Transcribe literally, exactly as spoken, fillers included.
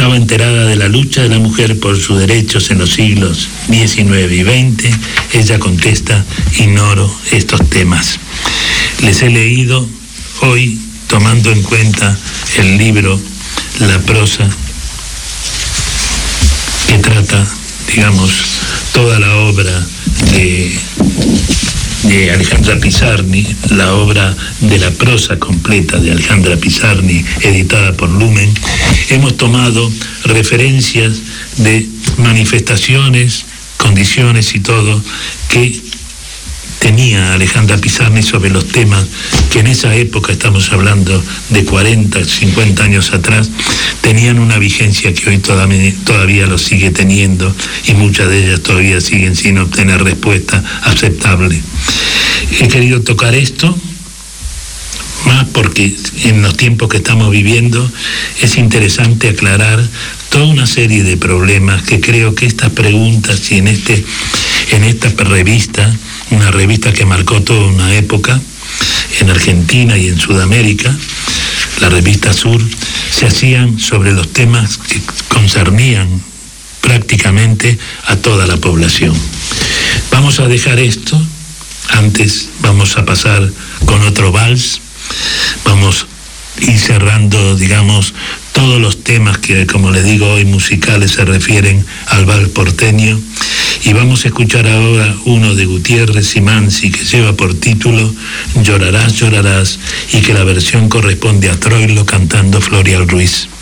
estaba enterada de la lucha de la mujer por sus derechos en los siglos diecinueve y veinte. Ella contesta: ignoro estos temas. Les he leído hoy, tomando en cuenta el libro La prosa, que trata, digamos, toda la obra de, de Alejandra Pizarni, la obra de la prosa completa de Alejandra Pizarni, editada por Lumen. Hemos tomado referencias de manifestaciones, condiciones y todo que tenía Alejandra Pizarni sobre los temas que en esa época, estamos hablando de cuarenta, cincuenta años atrás, tenían una vigencia que hoy todavía, todavía lo sigue teniendo, y muchas de ellas todavía siguen sin obtener respuesta aceptable. He querido tocar esto más porque en los tiempos que estamos viviendo es interesante aclarar toda una serie de problemas que creo que estas preguntas, y en este en esta revista, una revista que marcó toda una época en Argentina y en Sudamérica, la revista Sur, se hacían sobre los temas que concernían prácticamente a toda la población. Vamos a dejar esto, antes vamos a pasar con otro vals, vamos a ir cerrando, digamos, todos los temas que, como les digo hoy, musicales, se refieren al vals porteño. Y vamos a escuchar ahora uno de Gutiérrez y Mansi que lleva por título Llorarás, llorarás, y que la versión corresponde a Troilo cantando Florial Ruiz.